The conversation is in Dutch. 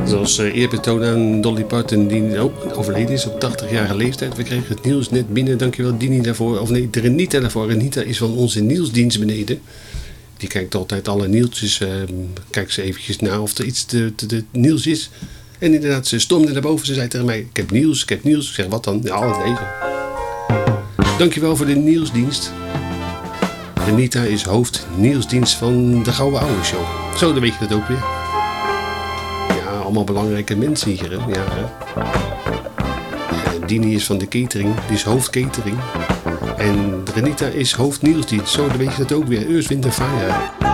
Zoals eerbetoon aan Dolly Parton, die overleden is op 80-jarige leeftijd. We kregen het nieuws net binnen. Dankjewel Dini daarvoor. Of nee, Renita daarvoor. Renita is van onze nieuwsdienst beneden. Die kijkt altijd alle nieuwtjes. Kijkt ze eventjes na of er iets te nieuws is. En inderdaad, ze stormde naar boven. Ze zei tegen mij, ik heb nieuws. Ik zeg, wat dan? Ja, nee. Dankjewel voor de nieuwsdienst. Renita is hoofd nieuwsdienst van de Gouden Ouwe Show. Zo, dan weet je dat ook weer. Ja, allemaal belangrijke mensen hier. Hè? Ja, hè? Dini is van de catering. Die is hoofd catering. En Renita is hoofd nieuwsdienst. Zo, dan weet je dat ook weer. Earth, Wind & Fire.